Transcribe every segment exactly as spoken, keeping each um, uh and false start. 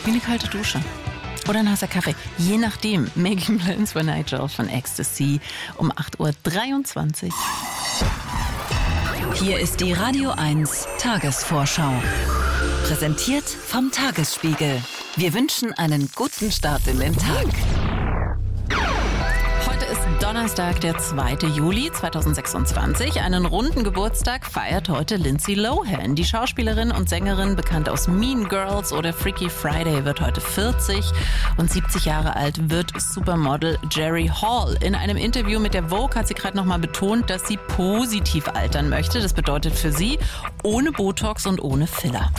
wie eine kalte Dusche. Oder ein heißer Kaffee. Je nachdem. Making Plans for Nigel von Ecstasy um acht Uhr dreiundzwanzig. Hier ist die Radio eins Tagesvorschau. Präsentiert vom Tagesspiegel. Wir wünschen einen guten Start in den Tag. Heute ist Donnerstag, der zweite Juli zweitausendsechsundzwanzig. Einen runden Geburtstag feiert heute Lindsay Lohan. Die Schauspielerin und Sängerin, bekannt aus Mean Girls oder Freaky Friday, wird heute vierzig. Und siebzig Jahre alt wird Supermodel Jerry Hall. In einem Interview mit der Vogue hat sie gerade nochmal betont, dass sie positiv altern möchte. Das bedeutet für sie ohne Botox und ohne Filler.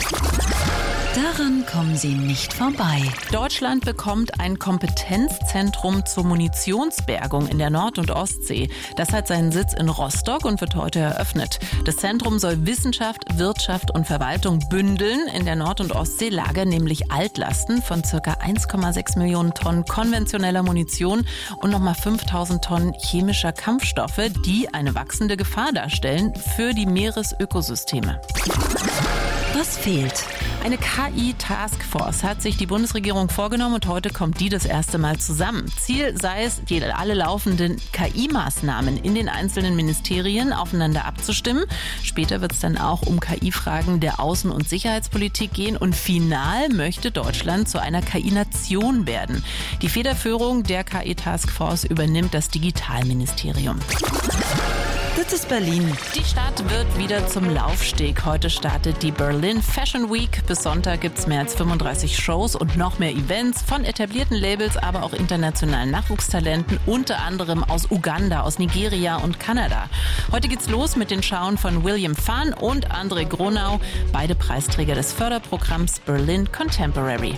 Daran kommen Sie nicht vorbei. Deutschland bekommt ein Kompetenzzentrum zur Munitionsbergung in der Nord- und Ostsee. Das hat seinen Sitz in Rostock und wird heute eröffnet. Das Zentrum soll Wissenschaft, Wirtschaft und Verwaltung bündeln. In der Nord- und Ostsee lagern nämlich Altlasten von ca. eins Komma sechs Millionen Tonnen konventioneller Munition und nochmal fünftausend Tonnen chemischer Kampfstoffe, die eine wachsende Gefahr darstellen für die Meeresökosysteme. Was fehlt? Eine K I-Taskforce hat sich die Bundesregierung vorgenommen und heute kommt die das erste Mal zusammen. Ziel sei es, die, alle laufenden K I-Maßnahmen in den einzelnen Ministerien aufeinander abzustimmen. Später wird es dann auch um K I-Fragen der Außen- und Sicherheitspolitik gehen und final möchte Deutschland zu einer K I-Nation werden. Die Federführung der K I-Taskforce übernimmt das Digitalministerium. Das ist Berlin. Die Stadt wird wieder zum Laufsteg. Heute startet die Berlin Fashion Week. Bis Sonntag gibt es mehr als fünfunddreißig Shows und noch mehr Events von etablierten Labels, aber auch internationalen Nachwuchstalenten, unter anderem aus Uganda, aus Nigeria und Kanada. Heute geht's los mit den Schauen von William Phan und André Gronau, beide Preisträger des Förderprogramms Berlin Contemporary.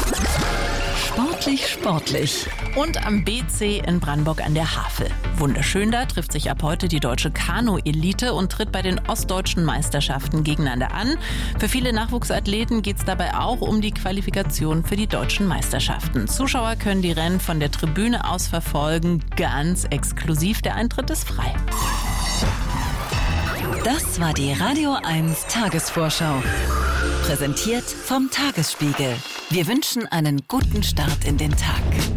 Sportlich, sportlich. Und am B C in Brandenburg an der Havel. Wunderschön, da trifft sich ab heute die deutsche Kanu-Elite und tritt bei den ostdeutschen Meisterschaften gegeneinander an. Für viele Nachwuchsathleten geht es dabei auch um die Qualifikation für die deutschen Meisterschaften. Zuschauer können die Rennen von der Tribüne aus verfolgen, ganz exklusiv. Der Eintritt ist frei. Das war die Radio eins Tagesvorschau. Präsentiert vom Tagesspiegel. Wir wünschen einen guten Start in den Tag.